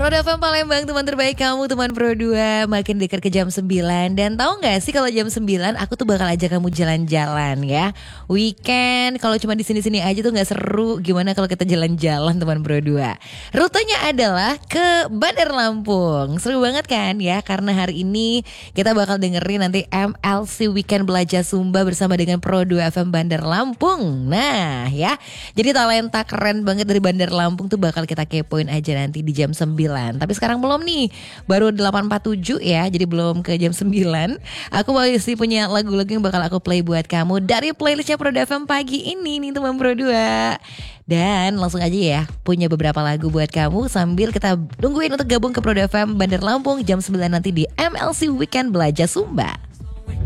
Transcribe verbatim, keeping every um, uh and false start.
Roda F M Palembang, teman terbaik kamu, teman Pro dua. Makin dekat ke jam sembilan. Dan tahu gak sih kalau jam sembilan aku tuh bakal ajak kamu jalan-jalan ya. Weekend, kalau cuma di sini-sini aja tuh gak seru. Gimana kalau kita jalan-jalan, teman Pro dua? Rutenya adalah ke Bandar Lampung. Seru banget kan ya, karena hari ini kita bakal dengerin nanti M L C Weekend Belajar Sumba bersama dengan Pro dua F M Bandar Lampung. Nah ya, jadi talenta keren banget dari Bandar Lampung tuh bakal kita kepoin aja nanti di jam sembilan. Tapi sekarang belum nih, baru delapan empat puluh tujuh ya, jadi belum ke jam sembilan. Aku masih punya lagu-lagu yang bakal aku play buat kamu dari playlistnya Pro dua F M pagi ini nih teman Pro dua. Dan langsung aja ya, punya beberapa lagu buat kamu sambil kita nungguin untuk gabung ke Pro dua F M Bandar Lampung jam sembilan nanti di M L C Weekend Belajar Sumba.